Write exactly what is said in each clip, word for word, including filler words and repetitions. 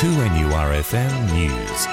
two N U R F M News.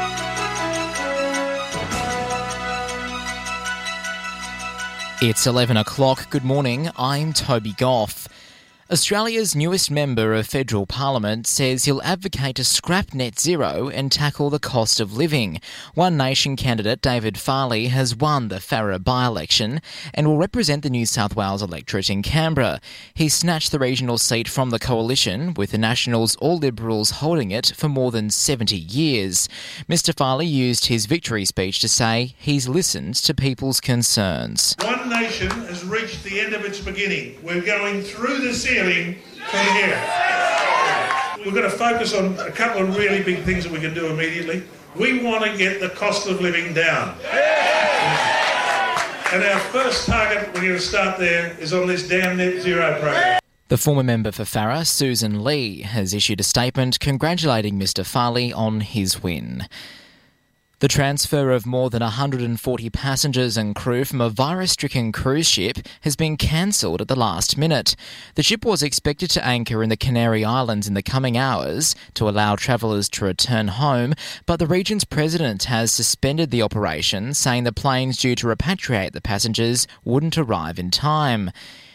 It's eleven o'clock. Good morning. I'm Toby Goff. Australia's newest member of federal parliament says he'll advocate to scrap net zero and tackle the cost of living. One Nation candidate, David Farley, has won the Farrer by-election and will represent the New South Wales electorate in Canberra. He snatched the regional seat from the coalition, with the Nationals All Liberals holding it for more than seventy years. Mister Farley used his victory speech to say he's listened to people's concerns. One Nation has reached the end of its beginning. We're going through the ceiling from here. We've got to focus on a couple of really big things that we can do immediately. We want to get the cost of living down. And our first target, we're going to start there, is on this damn net zero program. The former member for Farrer, Susan Lee, has issued a statement congratulating Mister Farley on his win. The transfer of more than one hundred forty passengers and crew from a virus-stricken cruise ship has been cancelled at the last minute. The ship was expected to anchor in the Canary Islands in the coming hours to allow travellers to return home, but the region's president has suspended the operation, saying the planes due to repatriate the passengers wouldn't arrive in time.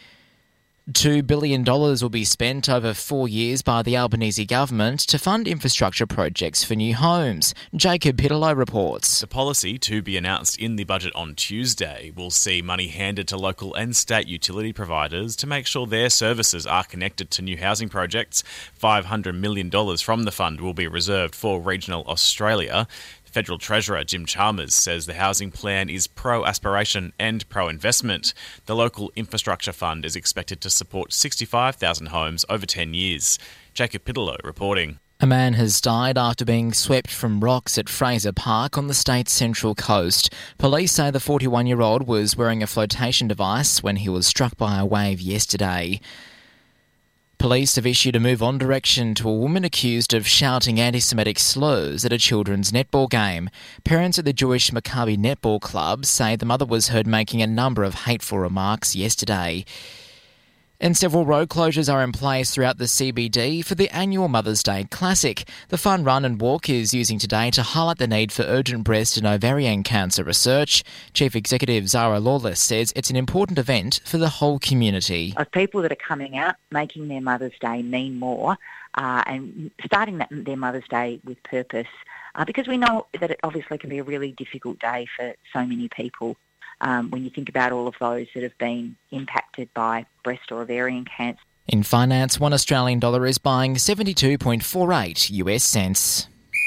two billion dollars will be spent over four years by the Albanese government to fund infrastructure projects for new homes. Jacob Pitterlow reports. The policy, to be announced in the budget on Tuesday, will see money handed to local and state utility providers to make sure their services are connected to new housing projects. five hundred million dollars from the fund will be reserved for regional Australia. Federal Treasurer Jim Chalmers says the housing plan is pro-aspiration and pro-investment. The local infrastructure fund is expected to support sixty-five thousand homes over ten years. Jacob Pitterlow reporting. A man has died after being swept from rocks at Fraser Park on the state's central coast. Police say the forty-one-year-old was wearing a flotation device when he was struck by a wave yesterday. Police have issued a move-on direction to a woman accused of shouting anti-Semitic slurs at a children's netball game. Parents at the Jewish Maccabi Netball Club say the mother was heard making a number of hateful remarks yesterday. And several road closures are in place throughout the C B D for the annual Mother's Day Classic. The Fun Run and Walk is using today to highlight the need for urgent breast and ovarian cancer research. Chief Executive Zara Lawless says it's an important event for the whole community. Of people that are coming out, making their Mother's Day mean more, uh, and starting that, their Mother's Day with purpose, uh, because we know that it obviously can be a really difficult day for so many people. Um, when you think about all of those that have been impacted by breast or ovarian cancer. In finance, one Australian dollar is buying seventy-two point four eight U S cents.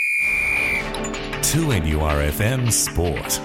two N U R F M Sport.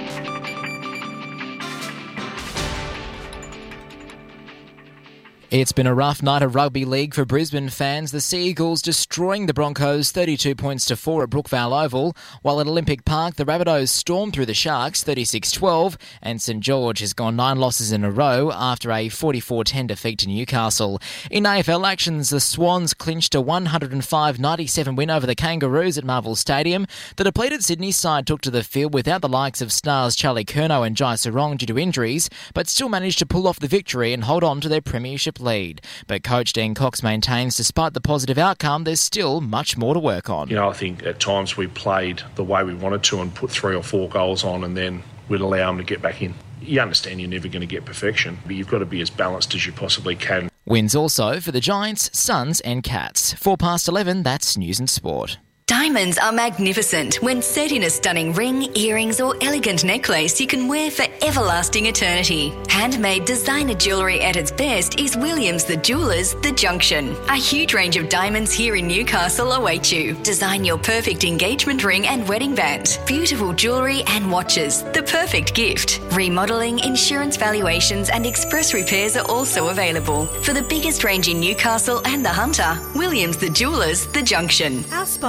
It's been a rough night of rugby league for Brisbane fans. The Sea Eagles destroying the Broncos thirty-two points to four at Brookvale Oval, while at Olympic Park the Rabbitohs stormed through the Sharks thirty-six twelve, and St George has gone nine losses in a row after a forty-four ten defeat to Newcastle. In A F L actions, the Swans clinched a one oh five ninety-seven win over the Kangaroos at Marvel Stadium. The depleted Sydney side took to the field without the likes of stars Charlie Curnow and Jai Sarong due to injuries, but still managed to pull off the victory and hold on to their premiership lead. But coach Dean Cox maintains despite the positive outcome, there's still much more to work on. You know, I think at times we played the way we wanted to and put three or four goals on and then we'd allow them to get back in. You understand you're never going to get perfection, but you've got to be as balanced as you possibly can. Wins also for the Giants, Suns and Cats. Four past eleven, that's News and Sport. Diamonds are magnificent when set in a stunning ring, earrings or elegant necklace you can wear for everlasting eternity. Handmade designer jewellery at its best is Williams the Jewellers The Junction. A huge range of diamonds here in Newcastle await you. Design your perfect engagement ring and wedding band. Beautiful jewellery and watches. The perfect gift. Remodelling, insurance valuations and express repairs are also available. For the biggest range in Newcastle and the Hunter, Williams the Jewellers The Junction. Our sponsor,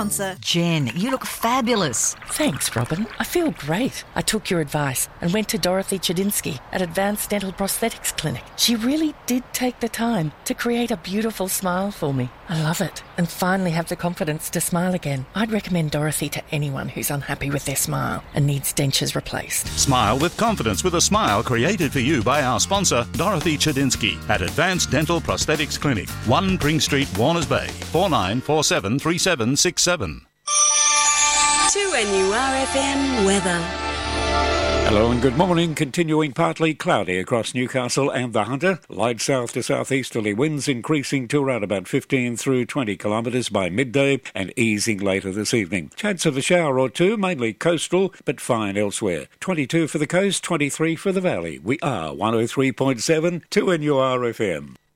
Jen, you look fabulous. Thanks, Robin. I feel great. I took your advice and went to Dorothy Chadinsky at Advanced Dental Prosthetics Clinic. She really did take the time to create a beautiful smile for me. I love it and finally have the confidence to smile again. I'd recommend Dorothy to anyone who's unhappy with their smile and needs dentures replaced. Smile with confidence with a smile created for you by our sponsor, Dorothy Chadinsky at Advanced Dental Prosthetics Clinic, one Pring Street, Warners Bay, four nine four seven three seven six seven. two N U R F M weather. Hello and good morning. Continuing partly cloudy across Newcastle and the Hunter. Light south to southeasterly winds increasing to around about fifteen through twenty kilometres by midday and easing later this evening. Chance of a shower or two, mainly coastal, but fine elsewhere. twenty-two for the coast, twenty-three for the valley. We are one oh three point seven two N U R F M.